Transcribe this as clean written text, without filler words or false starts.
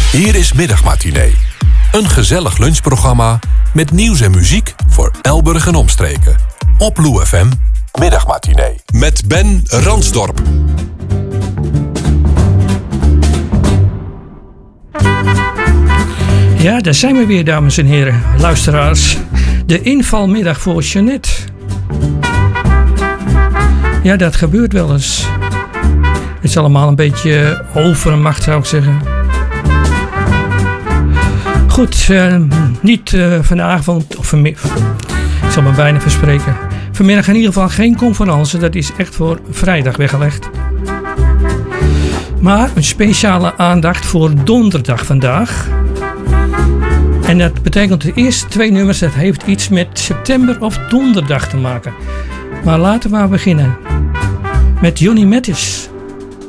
Hier is Middagmatinee. Een gezellig lunchprogramma met nieuws en muziek voor Elburg en omstreken. Op Lou FM, Middagmatinee. Met Ben Ransdorp. Ja, daar zijn we weer, dames en heren, luisteraars. De invalmiddag voor Jeanette. Ja, dat gebeurt wel eens. Het is allemaal een beetje overmacht, zou ik zeggen. Goed, niet vanavond, of ik zal me bijna verspreken. Vanmiddag in ieder geval geen conferentie, dat is echt voor vrijdag weggelegd. Maar een speciale aandacht voor donderdag vandaag. En dat betekent de eerste 2 nummers, dat heeft iets met september of donderdag te maken. Maar laten we maar beginnen met Johnny Mathis.